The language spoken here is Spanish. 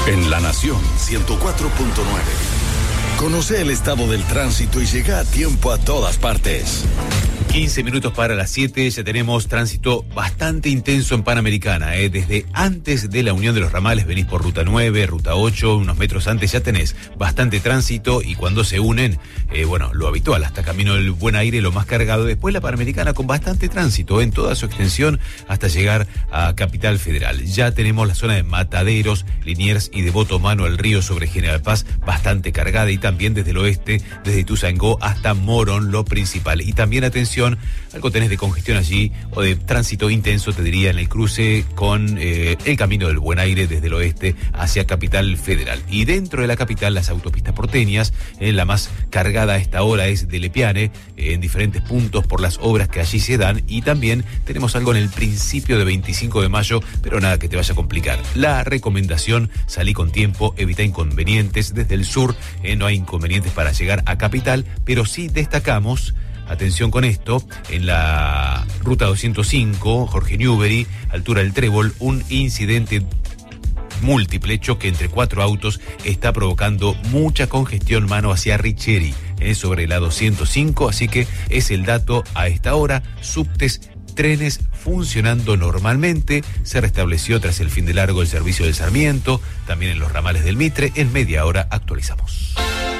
En La Nación 104.9. Conoce el estado del tránsito y llega a tiempo a todas partes. 15 minutos para las 7, ya tenemos tránsito bastante intenso en Panamericana. Desde antes de la unión de los ramales venís por Ruta 9, Ruta 8, unos metros antes ya tenés bastante tránsito y cuando se unen, lo habitual, hasta Camino del Buen Aire, lo más cargado. Después la Panamericana con bastante tránsito en toda su extensión hasta llegar a Capital Federal. Ya tenemos la zona de Mataderos, Liniers y Devoto Mano al Río sobre General Paz bastante cargada y también desde el oeste, desde Ituzaingó hasta Morón, lo principal. Y también atención, algo tenés de congestión allí o de tránsito intenso, te diría, en el cruce con el Camino del Buen Aire desde el oeste hacia Capital Federal. Y dentro de la capital, las autopistas porteñas, la más cargada a esta hora es de Lepiane, en diferentes puntos por las obras que allí se dan, y también tenemos algo en el principio de 25 de mayo, pero nada que te vaya a complicar. La recomendación, salí con tiempo, evita inconvenientes. Desde el sur no hay inconvenientes para llegar a Capital, pero sí destacamos, atención con esto, en la ruta 205, Jorge Newbery, altura del Trébol, un incidente múltiple choque entre 4 autos está provocando mucha congestión mano hacia Richeri, sobre la 205, así que es el dato a esta hora. Subtes, trenes funcionando normalmente, se restableció tras el fin de largo el servicio del Sarmiento, también en los ramales del Mitre. En media hora actualizamos.